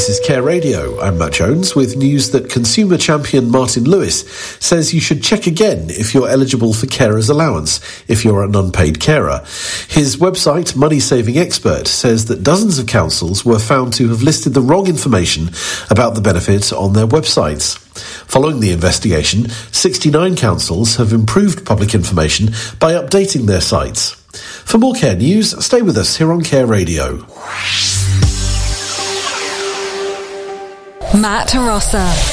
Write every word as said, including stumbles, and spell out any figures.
This is Care Radio. I'm Matt Jones with news that consumer champion Martin Lewis says you should check again if you're eligible for carer's allowance if you're an unpaid carer. His website, Money Saving Expert, says that dozens of councils were found to have listed the wrong information about the benefit on their websites. Following the investigation, sixty-nine councils have improved public information by updating their sites. For more Care news, stay with us here on Care Radio. Matt Rosser.